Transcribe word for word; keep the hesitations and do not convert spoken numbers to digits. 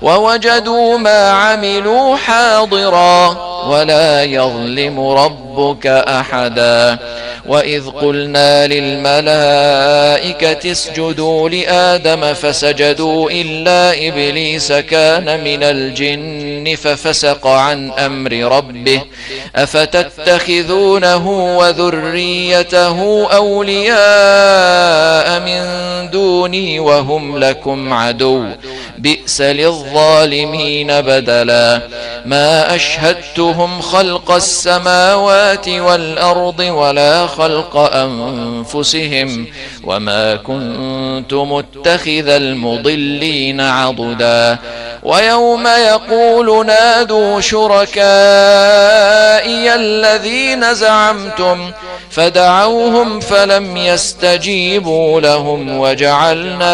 ووجدوا ما عملوا حاضرا ولا يظلم ربك أحدا. وإذ قلنا للملائكة اسجدوا لآدم فسجدوا إلا إبليس كان من الجن ففسق عن أمر ربه أفتتخذونه وذريته أولياء من دوني وهم لكم عدو بئس للظالمين بدلا. ما أشهدتهم خلق السماوات والأرض ولا خلق أنفسهم وما كنت متخذ المضلين عضدا. ويوم يقول نادوا شركائي الذين زعمتم فدعوهم فلم يستجيبوا لهم وجعلنا